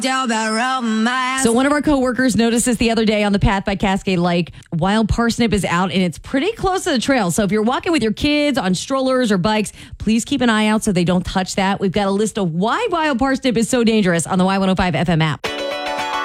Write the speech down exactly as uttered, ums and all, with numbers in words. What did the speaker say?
So one of our coworkers noticed this the other day on the path by Cascade Lake. Wild parsnip is out and it's pretty close to the trail. So if you're walking with your kids on strollers or bikes, please keep an eye out so they don't touch that. We've got a list of why wild parsnip is so dangerous on the Y one oh five F M app.